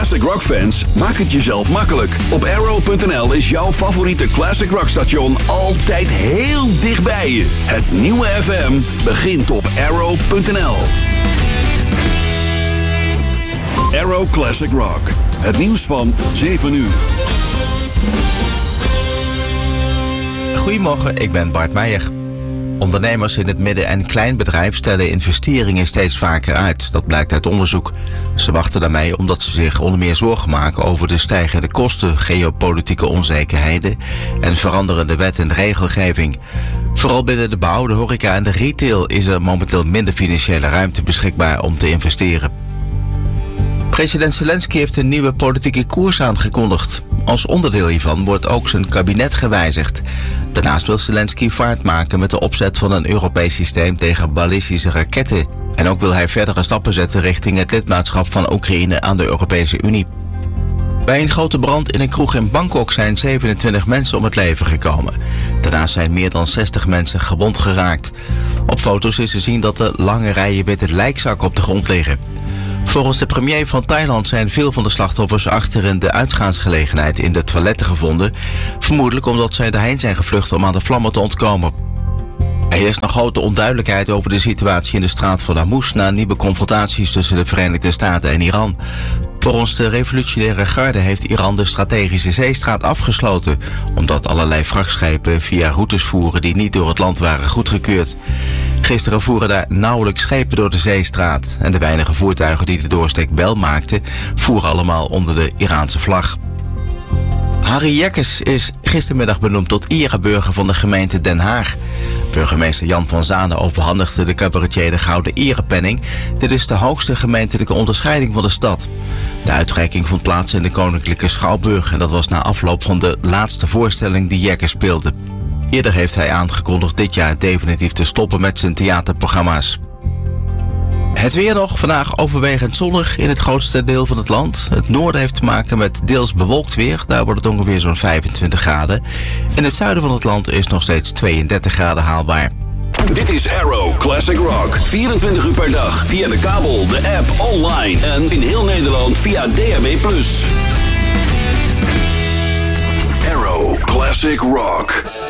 classic rock fans, maak het jezelf makkelijk. Op Arrow.nl is jouw favoriete classic rock station altijd heel dichtbij je. Het nieuwe FM begint op Arrow.nl. Arrow Classic Rock. Het nieuws van 7 uur. Goedemorgen, ik ben Bart Meijer. Ondernemers in het midden- en kleinbedrijf stellen investeringen steeds vaker uit. Dat blijkt uit onderzoek. Ze wachten daarmee omdat ze zich onder meer zorgen maken over de stijgende kosten, geopolitieke onzekerheden en veranderende wet en regelgeving. Vooral binnen de bouw, de horeca en de retail is er momenteel minder financiële ruimte beschikbaar om te investeren. President Zelensky heeft een nieuwe politieke koers aangekondigd. Als onderdeel hiervan wordt ook zijn kabinet gewijzigd. Daarnaast wil Zelensky vaart maken met de opzet van een Europees systeem tegen ballistische raketten. En ook wil hij verdere stappen zetten richting het lidmaatschap van Oekraïne aan de Europese Unie. Bij een grote brand in een kroeg in Bangkok zijn 27 mensen om het leven gekomen. Daarnaast zijn meer dan 60 mensen gewond geraakt. Op foto's is te zien dat er lange rijen witte lijkzakken op de grond liggen. Volgens de premier van Thailand zijn veel van de slachtoffers achter in de uitgaansgelegenheid in de toiletten gevonden. Vermoedelijk omdat zij daarheen zijn gevlucht om aan de vlammen te ontkomen. Er is nog grote onduidelijkheid over de situatie in de straat van Hormuz na nieuwe confrontaties tussen de Verenigde Staten en Iran. Volgens de revolutionaire garde heeft Iran de strategische zeestraat afgesloten, omdat allerlei vrachtschepen via routes voeren die niet door het land waren goedgekeurd. Gisteren voeren daar nauwelijks schepen door de zeestraat en de weinige voertuigen die de doorsteek wel maakten, voeren allemaal onder de Iraanse vlag. Harry Jekkes is gistermiddag benoemd tot ereburger van de gemeente Den Haag. Burgemeester Jan van Zanen overhandigde de cabaretier de Gouden Erepenning. Dit is de hoogste gemeentelijke onderscheiding van de stad. De uitreiking vond plaats in de Koninklijke Schouwburg en dat was na afloop van de laatste voorstelling die Jekkes speelde. Eerder heeft hij aangekondigd dit jaar definitief te stoppen met zijn theaterprogramma's. Het weer nog, vandaag overwegend zonnig in het grootste deel van het land. Het noorden heeft te maken met deels bewolkt weer, daar wordt het ongeveer zo'n 25 graden. In het zuiden van het land is nog steeds 32 graden haalbaar. Dit is Arrow Classic Rock. 24 uur per dag via de kabel, de app, online en in heel Nederland via DAB+. Arrow Classic Rock.